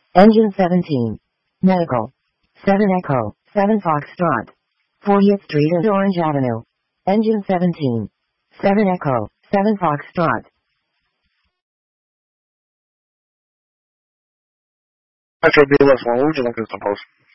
Engine 17. Medical. 7 Echo, 7 Foxtrot. 40th Street and Orange Avenue. Engine 17. 7 Echo, 7 Foxtrot. Metro BLS 1, what would you like us to post?